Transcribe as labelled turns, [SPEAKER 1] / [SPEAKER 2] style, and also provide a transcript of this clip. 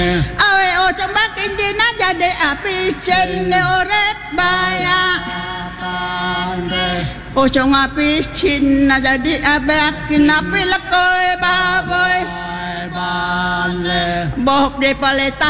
[SPEAKER 1] awe o combak injina jadi api cenne orep baya o cong api cinna jadi abek kinapi lekoy baboy bohok de paleta